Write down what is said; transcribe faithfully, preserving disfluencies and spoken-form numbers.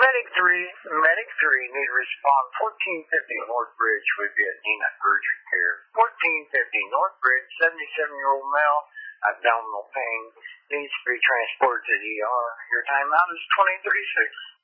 Medic three, Medic three, need to respond fourteen fifty North Bridge would be at Nina Urgent Care. fourteen fifty North Bridge, seventy-seven-year-old male, abdominal pain, needs to be transported to the E R. Your timeout is twenty thirty-six.